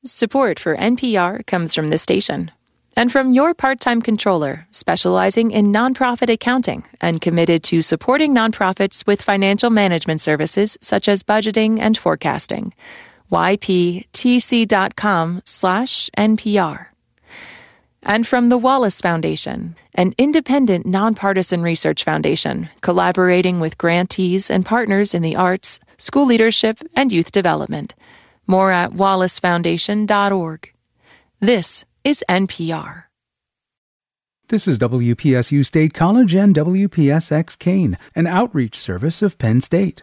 Support for NPR comes from this station and from your part-time controller specializing in nonprofit accounting and committed to supporting nonprofits with financial management services such as budgeting and forecasting. yptc.com/NPR. And from the Wallace Foundation, an independent nonpartisan research foundation collaborating with grantees and partners in the arts, school leadership, and youth development. More at wallacefoundation.org. This is NPR. This is WPSU State College and WPSX Kane, an outreach service of Penn State.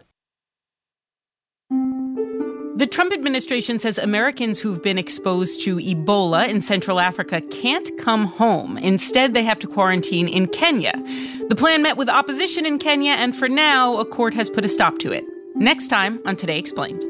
The Trump administration says Americans who've been exposed to Ebola in Central Africa can't come home. Instead, they have to quarantine in Kenya. The plan met with opposition in Kenya, and for now, a court has put a stop to it. Next time on Today Explained.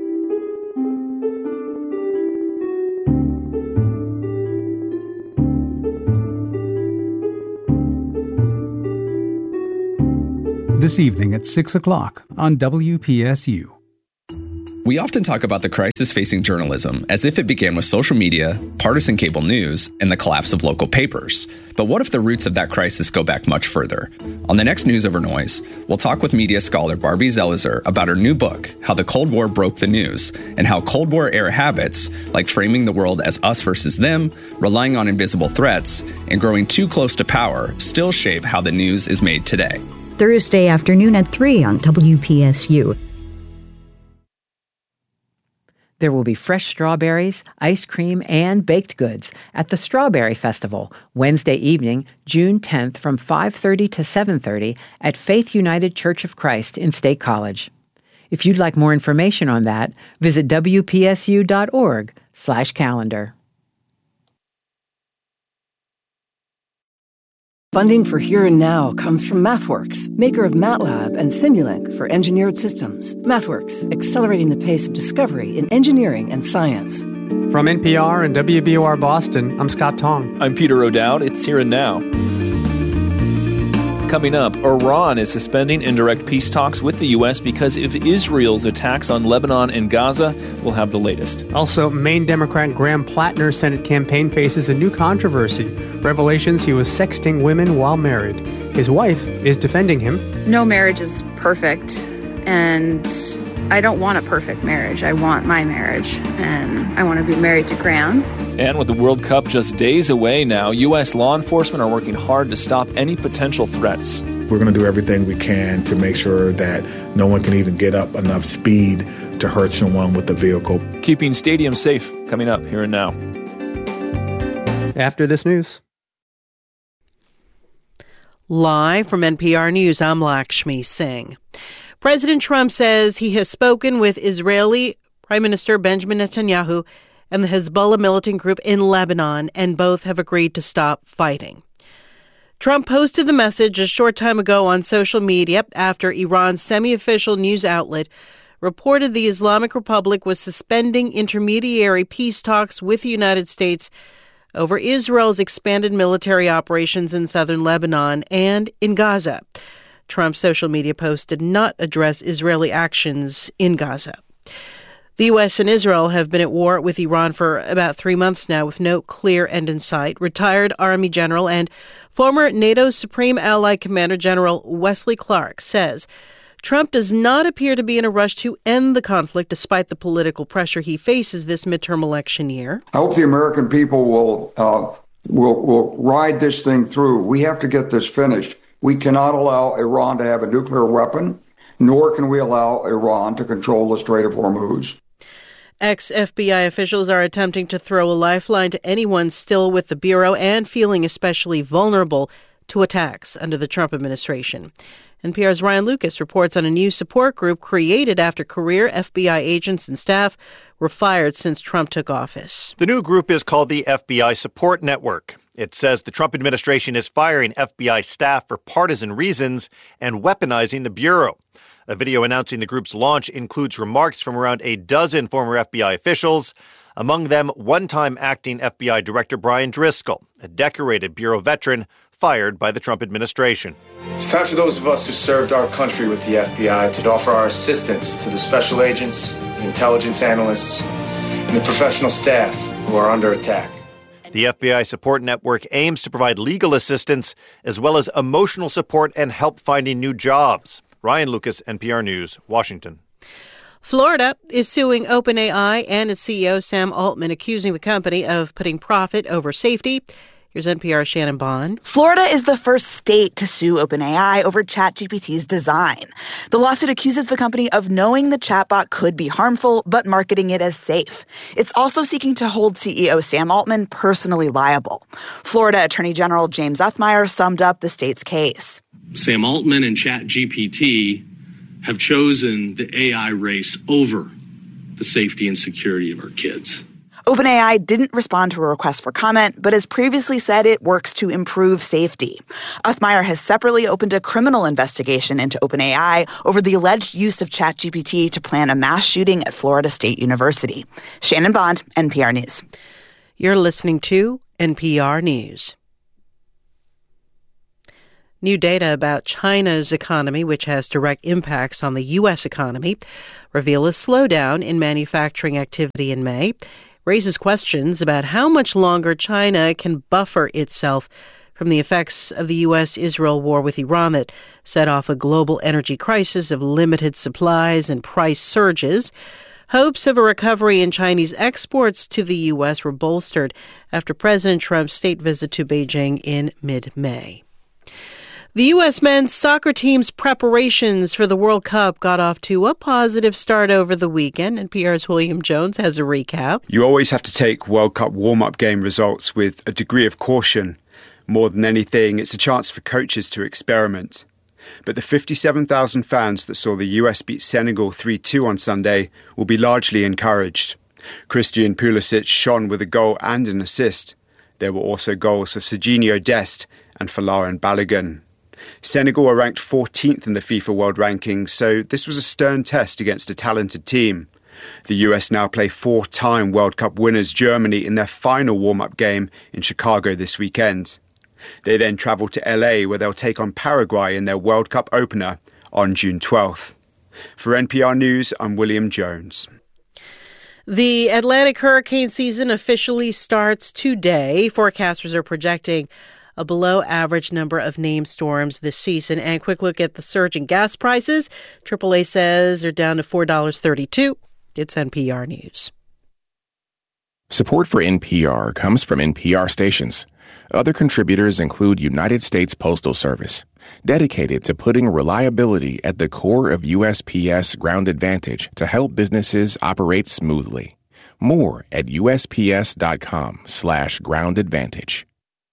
This evening at 6 o'clock on WPSU. We often talk about the crisis facing journalism as if it began with social media, partisan cable news, and the collapse of local papers. But what if the roots of that crisis go back much further? On the next News Over Noise, we'll talk with media scholar Barbie Zelizer about her new book, How the Cold War Broke the News, and how Cold War-era habits, like framing the world as us versus them, relying on invisible threats, and growing too close to power, still shape how the news is made today. Thursday afternoon at 3 on WPSU. There will be fresh strawberries, ice cream, and baked goods at the Strawberry Festival, Wednesday evening, June 10th from 5:30 to 7:30 at Faith United Church of Christ in State College. If you'd like more information on that, visit wpsu.org/calendar. Funding for Here and Now comes from MathWorks, maker of MATLAB and Simulink for engineered systems. MathWorks, accelerating the pace of discovery in engineering and science. From NPR and WBOR Boston, I'm Scott Tong. I'm Peter O'Dowd. It's Here and Now. Coming up, Iran is suspending indirect peace talks with the U.S. because of Israel's attacks on Lebanon and Gaza. We'll have the latest. Also, Maine Democrat Graham Plattner's Senate campaign faces a new controversy. Revelations he was sexting women while married. His wife is defending him. No marriage is perfect, and I don't want a perfect marriage. I want my marriage, and I want to be married to Graham. And with the World Cup just days away now, U.S. law enforcement are working hard to stop any potential threats. We're going to do everything we can to make sure that no one can even get up enough speed to hurt someone with the vehicle. Keeping stadiums safe, coming up Here and Now. After this news. Live from NPR News, I'm Lakshmi Singh. President Trump says he has spoken with Israeli Prime Minister Benjamin Netanyahu and the Hezbollah militant group in Lebanon, and both have agreed to stop fighting. Trump posted the message a short time ago on social media after Iran's semi-official news outlet reported the Islamic Republic was suspending intermediary peace talks with the United States over Israel's expanded military operations in southern Lebanon and in Gaza. Trump's social media post did not address Israeli actions in Gaza. The U.S. and Israel have been at war with Iran for about 3 months now with no clear end in sight. Retired Army General and former NATO Supreme Allied Commander General Wesley Clark says Trump does not appear to be in a rush to end the conflict despite the political pressure he faces this midterm election year. I hope the American people will ride this thing through. We have to get this finished. We cannot allow Iran to have a nuclear weapon, nor can we allow Iran to control the Strait of Hormuz. Ex-FBI officials are attempting to throw a lifeline to anyone still with the Bureau and feeling especially vulnerable to attacks under the Trump administration. NPR's Ryan Lucas reports on a new support group created after career FBI agents and staff were fired since Trump took office. The new group is called the FBI Support Network. It says the Trump administration is firing FBI staff for partisan reasons and weaponizing the Bureau. A video announcing the group's launch includes remarks from around a dozen former FBI officials, among them one-time acting FBI Director Brian Driscoll, a decorated Bureau veteran fired by the Trump administration. It's time for those of us who served our country with the FBI to offer our assistance to the special agents, the intelligence analysts, and the professional staff who who are under attack. The FBI Support Network aims to provide legal assistance as well as emotional support and help finding new jobs. Ryan Lucas, NPR News, Washington. Florida is suing OpenAI and its CEO Sam Altman, accusing the company of putting profit over safety. Here's NPR's Shannon Bond. Florida is the first state to sue OpenAI over ChatGPT's design. The lawsuit accuses the company of knowing the chatbot could be harmful, but marketing it as safe. It's also seeking to hold CEO Sam Altman personally liable. Florida Attorney General James Othmeier summed up the state's case. Sam Altman and ChatGPT have chosen the AI race over the safety and security of our kids. OpenAI didn't respond to a request for comment, but has previously said it works to improve safety. Othmeier has separately opened a criminal investigation into OpenAI over the alleged use of ChatGPT to plan a mass shooting at Florida State University. Shannon Bond, NPR News. You're listening to NPR News. New data about China's economy, which has direct impacts on the U.S. economy, reveal a slowdown in manufacturing activity in May, raises questions about how much longer China can buffer itself from the effects of the U.S.-Israel war with Iran that set off a global energy crisis of limited supplies and price surges. Hopes of a recovery in Chinese exports to the U.S. were bolstered after President Trump's state visit to Beijing in mid-May. The U.S. men's soccer team's preparations for the World Cup got off to a positive start over the weekend. NPR's William Jones has a recap. You always have to take World Cup warm-up game results with a degree of caution. More than anything, it's a chance for coaches to experiment. But the 57,000 fans that saw the U.S. beat Senegal 3-2 on Sunday will be largely encouraged. Christian Pulisic shone with a goal and an assist. There were also goals for Serginho Dest and for Laurent Balogun. Senegal are ranked 14th in the FIFA World Rankings, so this was a stern test against a talented team. The US now play four-time World Cup winners Germany in their final warm-up game in Chicago this weekend. They then travel to LA, where they'll take on Paraguay in their World Cup opener on June 12th. For NPR News, I'm William Jones. The Atlantic hurricane season officially starts today. Forecasters are projecting a below-average number of named storms this season. And quick look at the surge in gas prices. AAA says they're down to $4.32. It's NPR News. Support for NPR comes from NPR stations. Other contributors include United States Postal Service, dedicated to putting reliability at the core of USPS Ground Advantage to help businesses operate smoothly. More at USPS.com/Ground Advantage.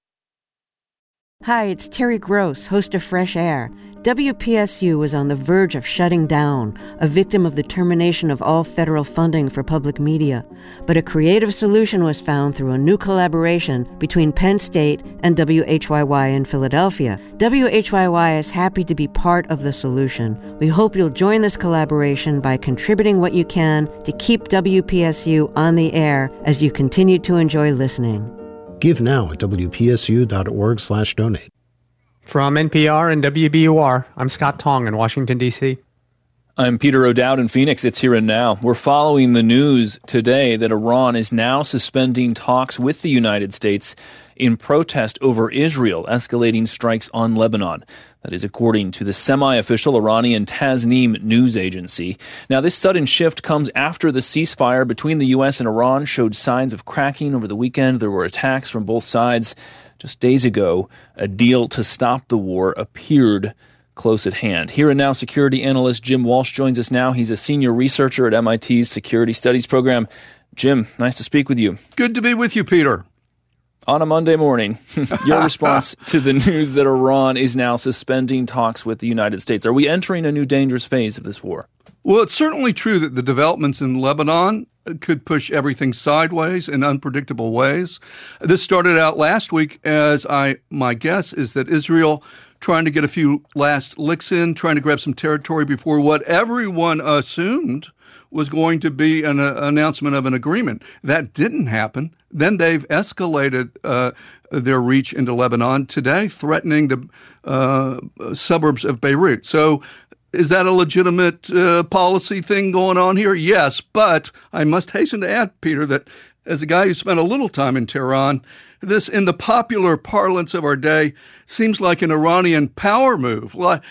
Hi, it's Terry Gross, host of Fresh Air. WPSU was on the verge of shutting down, a victim of the termination of all federal funding for public media. But a creative solution was found through a new collaboration between Penn State and WHYY in Philadelphia. WHYY is happy to be part of the solution. We hope you'll join this collaboration by contributing what you can to keep WPSU on the air as you continue to enjoy listening. Give now at WPSU.org/donate. From NPR and WBUR, I'm Scott Tong in Washington, D.C. I'm Peter O'Dowd in Phoenix. It's Here and Now. We're following the news today that Iran is now suspending talks with the United States in protest over Israel escalating strikes on Lebanon. That is according to the semi-official Iranian Tasnim news agency. Now, this sudden shift comes after the ceasefire between the U.S. and Iran showed signs of cracking over the weekend. There were attacks from both sides. Just days ago, a deal to stop the war appeared close at hand. Here and Now security analyst Jim Walsh joins us now. He's a senior researcher at MIT's Security Studies program. Jim, nice to speak with you. Good to be with you, Peter. On a Monday morning, your response to the news that Iran is now suspending talks with the United States. Are we entering a new dangerous phase of this war? Well, it's certainly true that the developments in Lebanon could push everything sideways in unpredictable ways. This started out last week as my guess is that Israel trying to get a few last licks in, trying to grab some territory before what everyone assumed was going to be an announcement of an agreement. That didn't happen. Then they've escalated their reach into Lebanon today, threatening the suburbs of Beirut. So Is that a legitimate policy thing going on here? Yes, but I must hasten to add, Peter, that as a guy who spent a little time in Tehran, this, in the popular parlance of our day, seems like an Iranian power move. Like,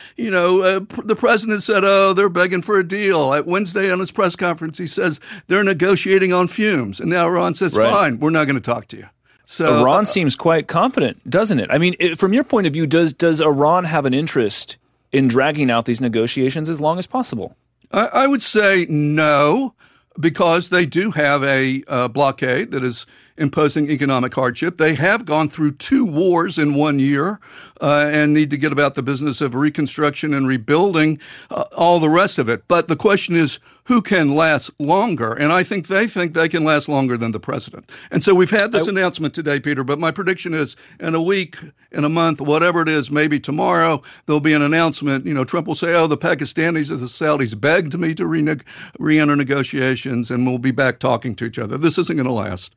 the president said, they're begging for a deal. At Wednesday on his press conference, he says they're negotiating on fumes. And now Iran says, fine, we're not going to talk to you. So Iran seems quite confident, doesn't it? I mean, from your point of view, does Iran have an interest in dragging out these negotiations as long as possible? I would say no, because they do have a blockade that is imposing economic hardship. They have gone through 2 wars in 1 year and need to get about the business of reconstruction and rebuilding, all the rest of it. But the question is, who can last longer? And I think they can last longer than the president. And so we've had this announcement today, Peter, but my prediction is in a week, in a month, whatever it is, maybe tomorrow, there'll be an announcement. Trump will say, the Pakistanis or the Saudis begged me to re-enter negotiations, and we'll be back talking to each other. This isn't going to last.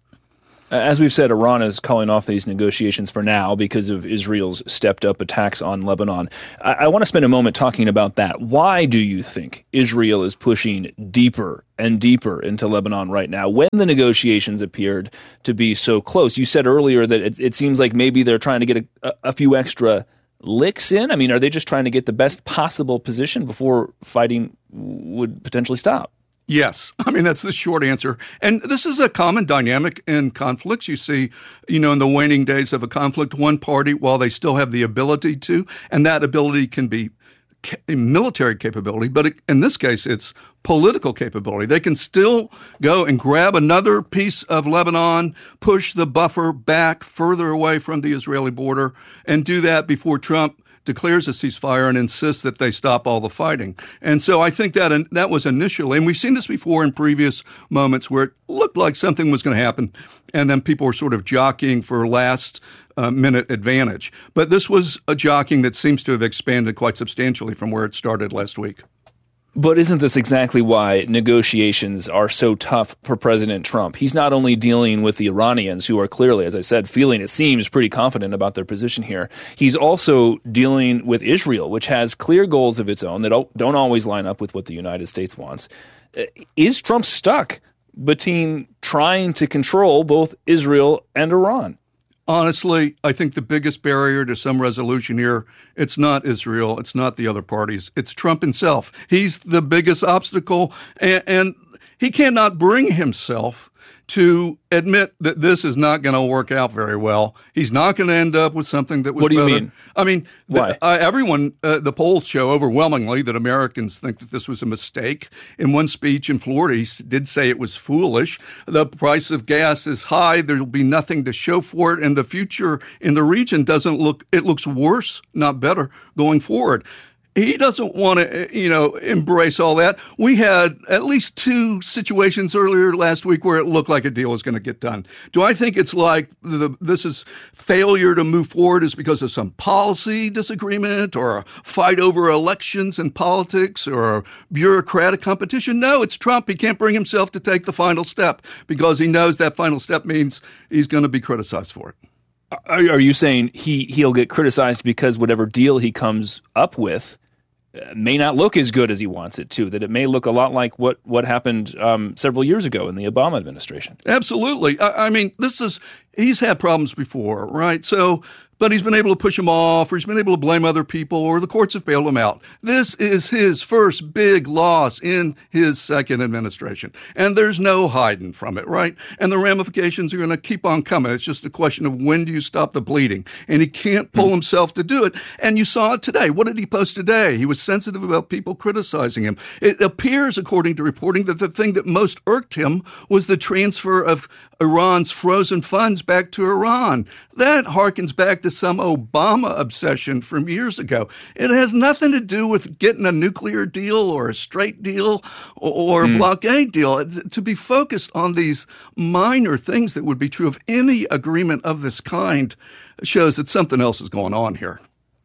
As we've said, Iran is calling off these negotiations for now because of Israel's stepped-up attacks on Lebanon. I want to spend a moment talking about that. Why do you think Israel is pushing deeper and deeper into Lebanon right now when the negotiations appeared to be so close? You said earlier that it seems like maybe they're trying to get a few extra licks in. I mean, are they just trying to get the best possible position before fighting would potentially stop? Yes. I mean, that's the short answer. And this is a common dynamic in conflicts. You see, in the waning days of a conflict, one party, while they still have the ability to, and that ability can be military capability, but in this case, it's political capability. They can still go and grab another piece of Lebanon, push the buffer back further away from the Israeli border, and do that before Trump declares a ceasefire and insists that they stop all the fighting. And so I think that was initially, and we've seen this before in previous moments where it looked like something was going to happen, and then people were sort of jockeying for last minute advantage. But this was a jockeying that seems to have expanded quite substantially from where it started last week. But isn't this exactly why negotiations are so tough for President Trump? He's not only dealing with the Iranians, who are clearly, as I said, it seems pretty confident about their position here. He's also dealing with Israel, which has clear goals of its own that don't always line up with what the United States wants. Is Trump stuck between trying to control both Israel and Iran? Honestly, I think the biggest barrier to some resolution here, it's not Israel, it's not the other parties, it's Trump himself. He's the biggest obstacle, and he cannot bring himself to admit that this is not going to work out very well. He's not going to end up with something that was What do you better. mean? I mean, why? The polls show overwhelmingly that Americans think that this was a mistake. In one speech in Florida, he did say it was foolish. The price of gas is high. There will be nothing to show for it. And the future in the region it looks worse, not better, going forward. He doesn't want to, embrace all that. We had at least 2 situations earlier last week where it looked like a deal was going to get done. Do I think it's like this is failure to move forward is because of some policy disagreement or a fight over elections and politics or a bureaucratic competition? No, it's Trump. He can't bring himself to take the final step because he knows that final step means he's going to be criticized for it. Are you saying he'll get criticized because whatever deal he comes up with may not look as good as he wants it to, that it may look a lot like what happened several years ago in the Obama administration? Absolutely. I mean, he's had problems before, right? But he's been able to push them off, or he's been able to blame other people, or the courts have bailed him out. This is his first big loss in his second administration. And there's no hiding from it, right? And the ramifications are going to keep on coming. It's just a question of when do you stop the bleeding? And he can't pull himself to do it. And you saw it today. What did he post today? He was sensitive about people criticizing him. It appears, according to reporting, that the thing that most irked him was the transfer of Iran's frozen funds back to Iran. That harkens back to some Obama obsession from years ago. It has nothing to do with getting a nuclear deal or a straight deal or a blockade deal. To be focused on these minor things that would be true of any agreement of this kind shows that something else is going on here.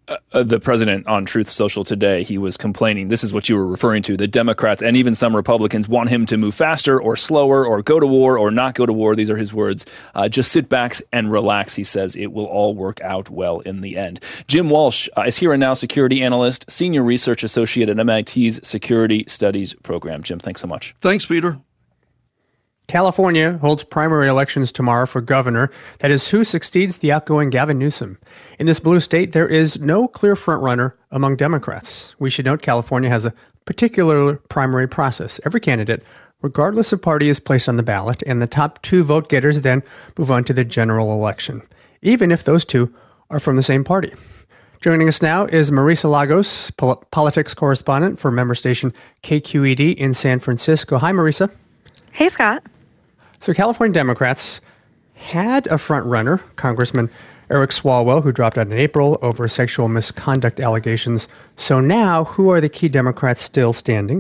The president on Truth Social today, he was complaining, this is what you were referring to, the Democrats and even some Republicans want him to move faster or slower or go to war or not go to war. These are his words. Just sit back and relax, he says. It will all work out well in the end. Jim Walsh is here and now security analyst, senior research associate at MIT's Security Studies program. Jim, thanks so much. Thanks, Peter. California holds primary elections tomorrow for governor. That is who succeeds the outgoing Gavin Newsom. In this blue state, there is no clear frontrunner among Democrats. We should note California has a particular primary process. Every candidate, regardless of party, is placed on the ballot, and the top 2 vote getters then move on to the general election, even if those 2 are from the same party. Joining us now is Marisa Lagos, politics correspondent for member station KQED in San Francisco. Hi, Marisa. Hey, Scott. So California Democrats had a front runner, Congressman Eric Swalwell, who dropped out in April over sexual misconduct allegations. So now, who are the key Democrats still standing?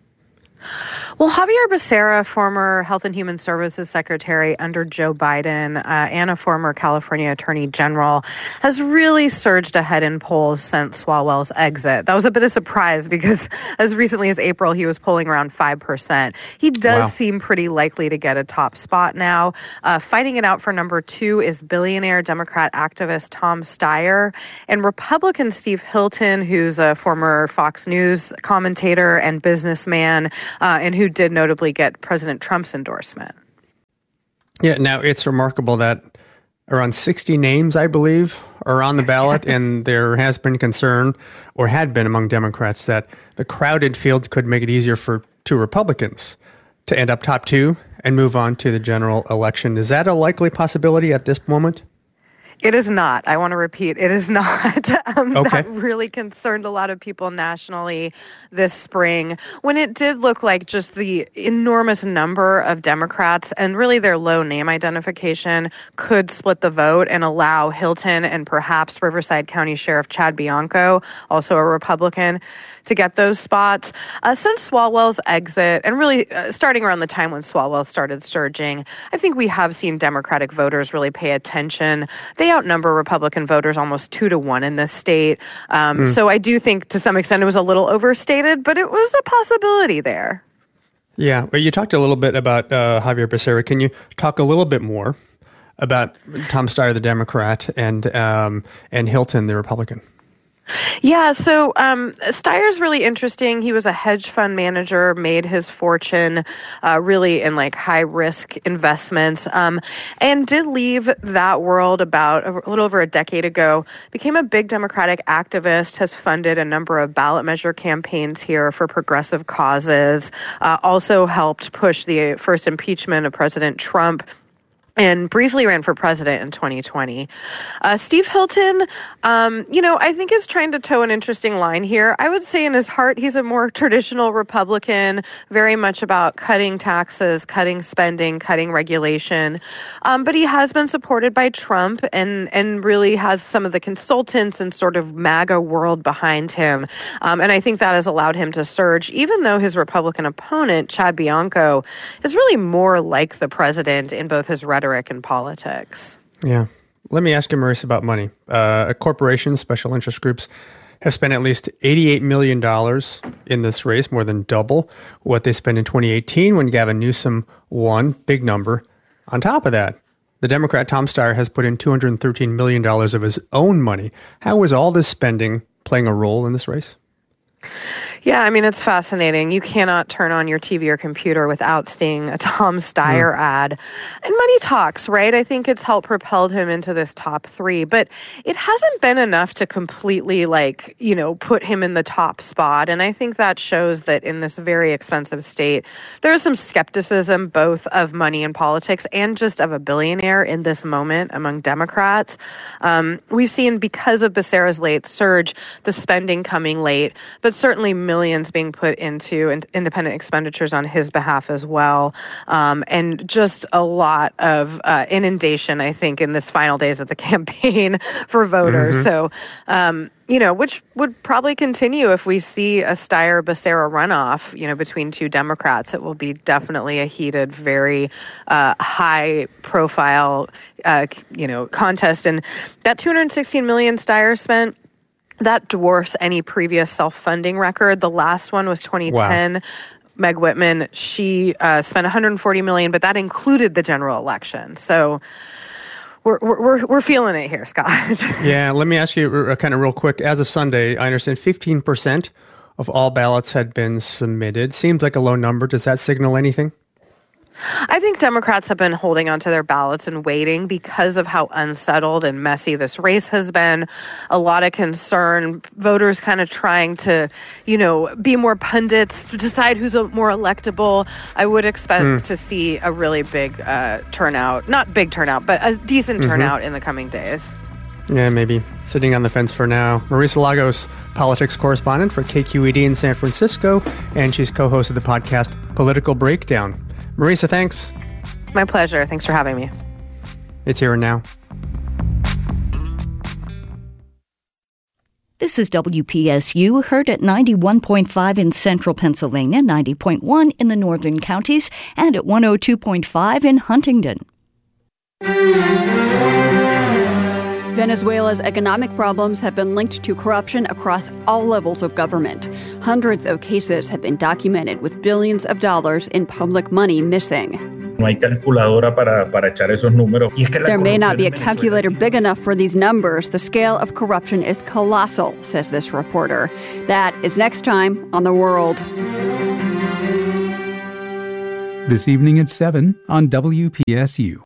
Well, Javier Becerra, former Health and Human Services Secretary under Joe Biden and a former California Attorney General, has really surged ahead in polls since Swalwell's exit. That was a bit of a surprise because as recently as April, he was polling around 5%. He does seem pretty likely to get a top spot now. Fighting it out for number 2 is billionaire Democrat activist Tom Steyer and Republican Steve Hilton, who's a former Fox News commentator and businessman, and who did notably get President Trump's endorsement. Yeah, now it's remarkable that around 60 names, I believe, are on the ballot, and there has been concern, or had been among Democrats, that the crowded field could make it easier for 2 Republicans to end up top 2 and move on to the general election. Is that a likely possibility at this moment? It is not. I want to repeat, it is not. Okay. That really concerned a lot of people nationally this spring when it did look like just the enormous number of Democrats and really their low name identification could split the vote and allow Hilton and perhaps Riverside County Sheriff Chad Bianco, also a Republican, to get those spots. Since Swalwell's exit, and really starting around the time when Swalwell started surging, I think we have seen Democratic voters really pay attention. They outnumber Republican voters almost 2-1 in this state. So I do think to some extent it was a little overstated, but it was a possibility there. Yeah, well, you talked a little bit about Javier Becerra. Can you talk a little bit more about Tom Steyer, the Democrat, and Hilton, the Republican? Yeah, so Steyer's really interesting. He was a hedge fund manager, made his fortune really in like high risk investments, and did leave that world about a little over a decade ago. Became a big Democratic activist, has funded a number of ballot measure campaigns here for progressive causes, also helped push the first impeachment of President Trump, and briefly ran for president in 2020. Steve Hilton, I think is trying to toe an interesting line here. I would say in his heart, he's a more traditional Republican, very much about cutting taxes, cutting spending, cutting regulation. But he has been supported by Trump and really has some of the consultants and sort of MAGA world behind him. And I think that has allowed him to surge, even though his Republican opponent, Chad Bianco, is really more like the president in both his rhetoric and politics. Yeah. Let me ask you, Marisa, about money. Corporations, special interest groups, have spent at least $88 million in this race, more than double what they spent in 2018 when Gavin Newsom won. Big number. On top of that, the Democrat Tom Steyer has put in $213 million of his own money. How is all this spending playing a role in this race? Yeah, I mean, it's fascinating. You cannot turn on your TV or computer without seeing a Tom Steyer ad. And money talks, right? I think it's helped propel him into this top 3. But it hasn't been enough to completely, put him in the top spot. And I think that shows that in this very expensive state, there is some skepticism both of money and politics and just of a billionaire in this moment among Democrats. We've seen, because of Becerra's late surge, the spending coming late, but certainly millions being put into independent expenditures on his behalf as well. And just a lot of inundation, I think, in this final days of the campaign for voters. So, which would probably continue if we see a Steyer-Becerra runoff, between 2 Democrats. It will be definitely a heated, very high-profile, contest. And that $216 million Steyer spent, that dwarfs any previous self-funding record. The last one was 2010. Wow. Meg Whitman, she spent $140 million, but that included the general election. So we're feeling it here, Scott. Yeah, let me ask you kind of real quick. As of Sunday, I understand 15% of all ballots had been submitted. Seems like a low number. Does that signal anything? I think Democrats have been holding onto their ballots and waiting because of how unsettled and messy this race has been. A lot of concern, voters kind of trying to, be more pundits, decide who's more electable. I would expect to see a really big turnout, not big turnout, but a decent turnout in the coming days. Yeah, maybe. Sitting on the fence for now. Marisa Lagos, politics correspondent for KQED in San Francisco, and she's co-host of the podcast Political Breakdown. Marisa, thanks. My pleasure. Thanks for having me. It's Here and Now. This is WPSU, heard at 91.5 in central Pennsylvania, 90.1 in the northern counties, and at 102.5 in Huntingdon. Venezuela's economic problems have been linked to corruption across all levels of government. Hundreds of cases have been documented with billions of dollars in public money missing. There may not be a calculator big enough for these numbers. The scale of corruption is colossal, says this reporter. That is next time on The World. This evening at 7 on WPSU.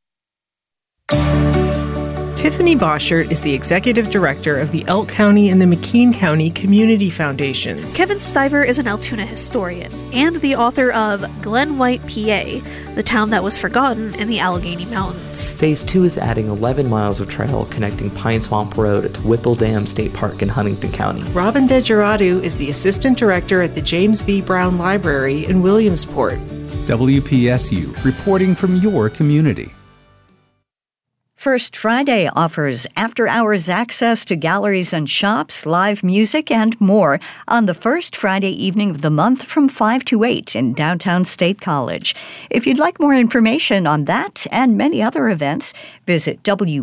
Tiffany Boschert is the executive director of the Elk County and the McKean County Community Foundations. Kevin Stiver is an Altoona historian and the author of Glen White, PA, the town that was forgotten in the Allegheny Mountains. Phase 2 is adding 11 miles of trail connecting Pine Swamp Road to Whipple Dam State Park in Huntington County. Robin DeGiradu is the assistant director at the James V. Brown Library in Williamsport. WPSU, reporting from your community. First Friday offers after-hours access to galleries and shops, live music, and more on the first Friday evening of the month from 5 to 8 in downtown State College. If you'd like more information on that and many other events, visit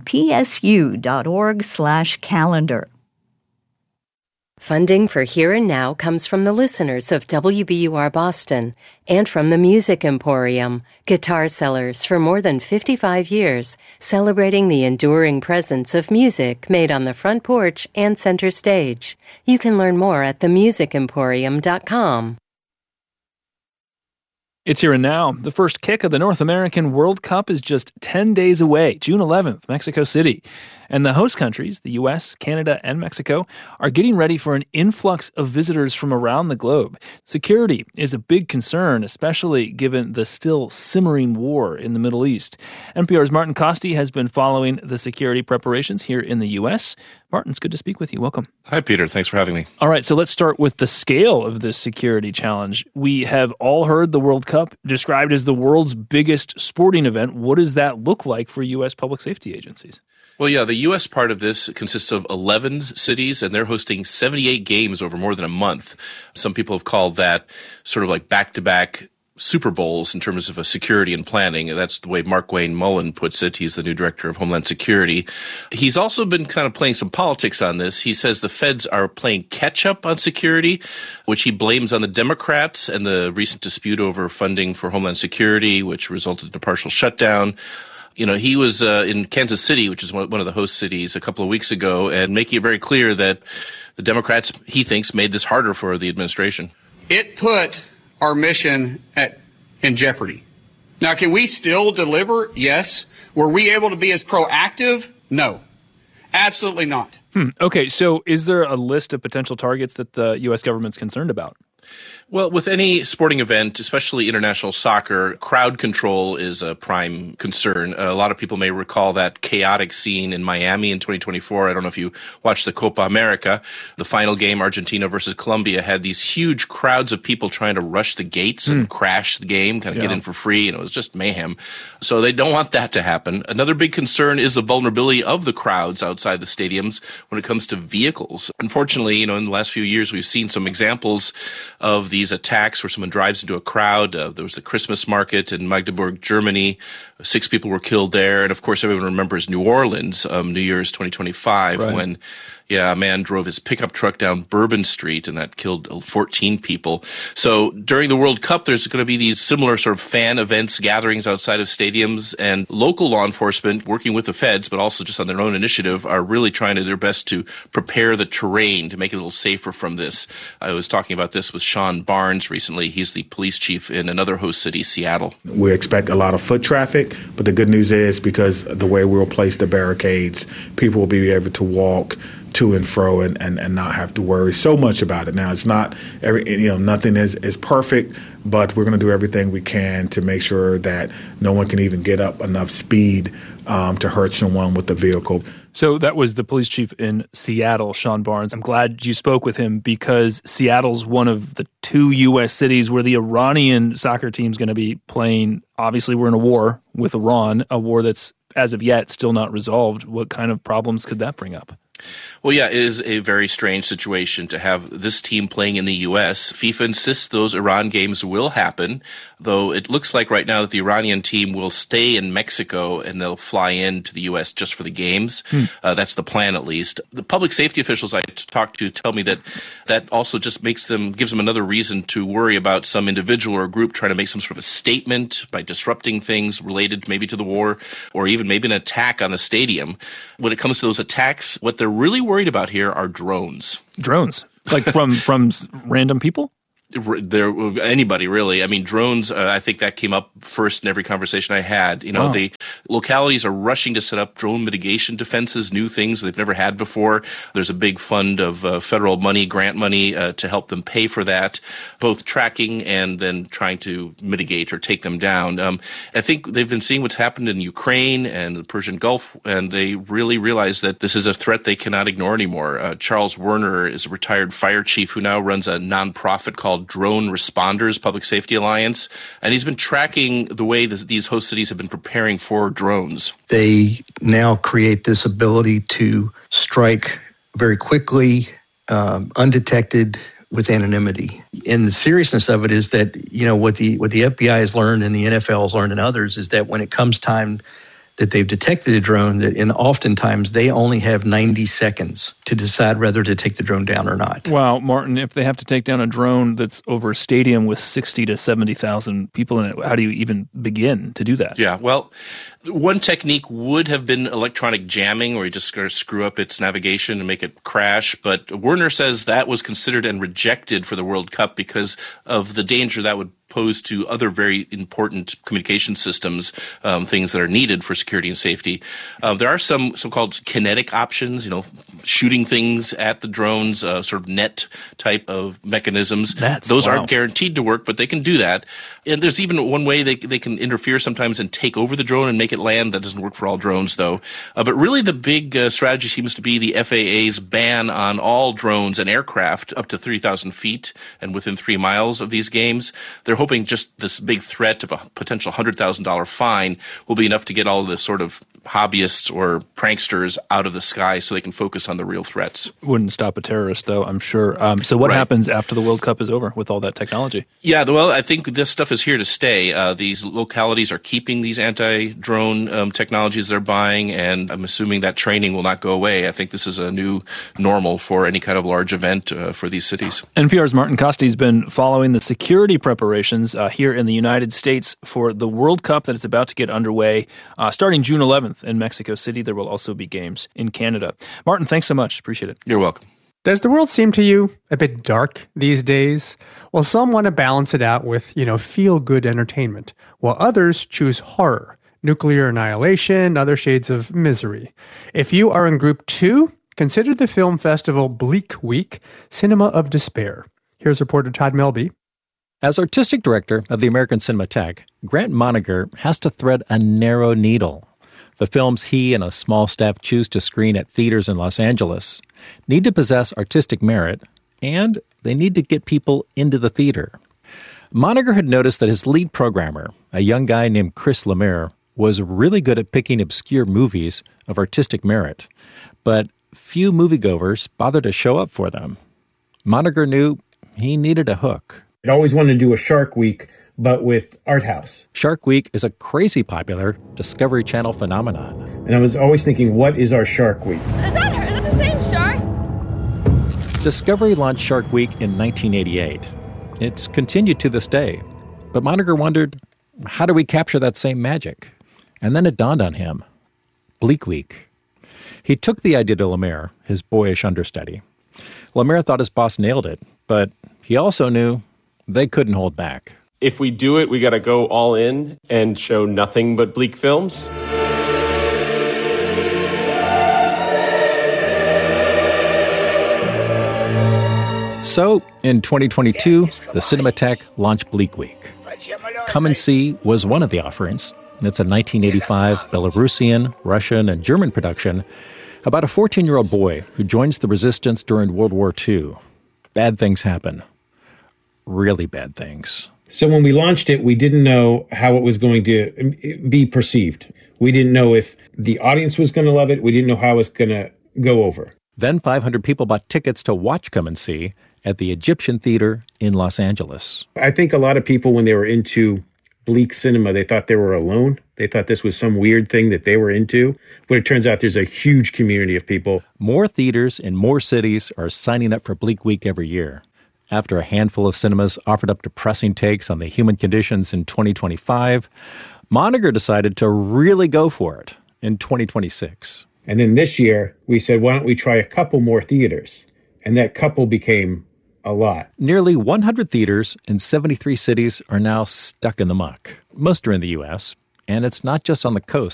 wpsu.org/calendar. Funding for Here and Now comes from the listeners of WBUR Boston and from the Music Emporium, guitar sellers for more than 55 years, celebrating the enduring presence of music made on the front porch and center stage. You can learn more at themusicemporium.com. It's Here and Now. The first kick of the North American World Cup is just 10 days away, June 11th, Mexico City. And the host countries, the U.S., Canada, and Mexico, are getting ready for an influx of visitors from around the globe. Security is a big concern, especially given the still simmering war in the Middle East. NPR's Martin Kosti has been following the security preparations here in the U.S. Martin, it's good to speak with you. Welcome. Hi, Peter. Thanks for having me. All right, so let's start with the scale of this security challenge. We have all heard the World Cup described as the world's biggest sporting event. What does that look like for U.S. public safety agencies? Well, yeah, the U.S. part of this consists of 11 cities, and they're hosting 78 games over more than a month. Some people have called that sort of like back-to-back Super Bowls in terms of a security and planning. That's the way Mark Wayne Mullen puts it. He's the new director of Homeland Security. He's also been kind of playing some politics on this. He says the feds are playing catch-up on security, which he blames on the Democrats and the recent dispute over funding for Homeland Security, which resulted in a partial shutdown. You know, he was in Kansas City, which is one of the host cities, a couple of weeks ago, and making it very clear that the Democrats, he thinks, made this harder for the administration. It put our mission in jeopardy. Now, can we still deliver? Yes. Were we able to be as proactive? No. Absolutely not. Okay, so is there a list of potential targets that the U.S. government's concerned about? Well, with any sporting event, especially international soccer, crowd control is a prime concern. A lot of people may recall that chaotic scene in Miami in 2024. I don't know if you watched the Copa America. The final game, Argentina versus Colombia, had these huge crowds of people trying to rush the gates and crash the game, kind of get in for free, and it was just mayhem. So they don't want that to happen. Another big concern is the vulnerability of the crowds outside the stadiums when it comes to vehicles. Unfortunately, in the last few years, we've seen some examples of these attacks where someone drives into a crowd. There was the Christmas market in Magdeburg, Germany. 6 people were killed there. And, of course, everyone remembers New Orleans, New Year's 2025, right, when a man drove his pickup truck down Bourbon Street, and that killed 14 people. So during the World Cup, there's going to be these similar sort of fan events, gatherings outside of stadiums, and local law enforcement, working with the feds, but also just on their own initiative, are really trying to their best to prepare the terrain to make it a little safer from this. I was talking about this with Sean Barnes recently. He's the police chief in another host city, Seattle. We expect a lot of foot traffic, but the good news is because the way we'll place the barricades, people will be able to walk to and fro and not have to worry so much about it. Now, it's not nothing is perfect, but we're going to do everything we can to make sure that no one can even get up enough speed to hurt someone with the vehicle. So that was the police chief in Seattle, Sean Barnes. I'm glad you spoke with him because Seattle's one of the 2 U.S. cities where the Iranian soccer team's going to be playing. Obviously, we're in a war with Iran, a war that's, as of yet, still not resolved. What kind of problems could that bring up? Well, yeah, it is a very strange situation to have this team playing in the U.S. FIFA insists those Iran games will happen, though it looks like right now that the Iranian team will stay in Mexico and they'll fly into the U.S. just for the games. That's the plan, at least. The public safety officials I talked to tell me that also just gives them another reason to worry about some individual or group trying to make some sort of a statement by disrupting things related maybe to the war or even maybe an attack on the stadium. When it comes to those attacks, what they're really worried about here are drones. Drones? Like from random people? Anybody, really. I mean, drones, I think that came up first in every conversation I had. The localities are rushing to set up drone mitigation defenses, new things they've never had before. There's a big fund of federal money, grant money, to help them pay for that, both tracking and then trying to mitigate or take them down. I think they've been seeing what's happened in Ukraine and the Persian Gulf, and they really realize that this is a threat they cannot ignore anymore. Charles Werner is a retired fire chief who now runs a nonprofit called Drone Responders Public Safety Alliance, and he's been tracking the way these host cities have been preparing for drones. They now create this ability to strike very quickly, undetected, with anonymity. And the seriousness of it is that, what the FBI has learned and the NFL has learned and others is that when it comes time that they've detected a drone, oftentimes they only have 90 seconds to decide whether to take the drone down or not. Wow, Martin, if they have to take down a drone that's over a stadium with 60 to 70,000 people in it, how do you even begin to do that? Yeah, well, one technique would have been electronic jamming, where you just screw up its navigation and make it crash. But Werner says that was considered and rejected for the World Cup because of the danger that would pose to other very important communication systems, things that are needed for security and safety. There are some so-called kinetic options, shooting things at the drones, sort of net type of mechanisms. Those aren't guaranteed to work, but they can do that. And there's even one way they can interfere sometimes and take over the drone and make it land. That doesn't work for all drones, though. But really the big strategy seems to be the FAA's ban on all drones and aircraft up to 3,000 feet and within 3 miles of these games. They're hoping just this big threat of a potential $100,000 fine will be enough to get all of this sort of hobbyists or pranksters out of the sky so they can focus on the real threats. Wouldn't stop a terrorist, though, I'm sure. So what happens after the World Cup is over with all that technology? Yeah, well, I think this stuff is here to stay. These localities are keeping these anti-drone technologies they're buying, and I'm assuming that training will not go away. I think this is a new normal for any kind of large event for these cities. NPR's Martin Kaste has been following the security preparations here in the United States for the World Cup that is about to get underway starting June 11th. In Mexico City. There will also be games in Canada. Martin, thanks so much. Appreciate it. You're welcome. Does the world seem to you a bit dark these days? Well, some want to balance it out with, feel-good entertainment, while others choose horror, nuclear annihilation, other shades of misery. If you are in group 2, consider the film festival Bleak Week, Cinema of Despair. Here's reporter Todd Melby. As artistic director of the American Cinematheque, Grant Moniger has to thread a narrow needle. The films he and a small staff choose to screen at theaters in Los Angeles need to possess artistic merit, and they need to get people into the theater. Moniger had noticed that his lead programmer, a young guy named Chris Lemaire, was really good at picking obscure movies of artistic merit, but few moviegoers bothered to show up for them. Moniger knew he needed a hook. I'd always wanted to do a Shark Week, but with art house. Shark Week is a crazy popular Discovery Channel phenomenon. And I was always thinking, what is our Shark Week? Is that the same shark? Discovery launched Shark Week in 1988. It's continued to this day. But Moniger wondered, how do we capture that same magic? And then it dawned on him. Bleak Week. He took the idea to Lemaire, his boyish understudy. Lemaire thought his boss nailed it, but he also knew they couldn't hold back. If we do it, we got to go all in and show nothing but bleak films. So, in 2022, the Cinematheque launched Bleak Week. Come and See was one of the offerings. It's a 1985 Belarusian, Russian, and German production about a 14-year-old boy who joins the resistance during World War II. Bad things happen. Really bad things. So when we launched it, we didn't know how it was going to be perceived. We didn't know if the audience was going to love it. We didn't know how it was going to go over. Then 500 people bought tickets to watch Come and See at the Egyptian Theater in Los Angeles. I think a lot of people, when they were into bleak cinema, they thought they were alone. They thought this was some weird thing that they were into. But it turns out there's a huge community of people. More theaters in more cities are signing up for Bleak Week every year. After a handful of cinemas offered up depressing takes on the human conditions in 2025, Moniger decided to really go for it in 2026. And then this year, we said, why don't we try a couple more theaters? And that couple became a lot. Nearly 100 theaters in 73 cities are now stuck in the muck. Most are in the U.S., and it's not just on the coast.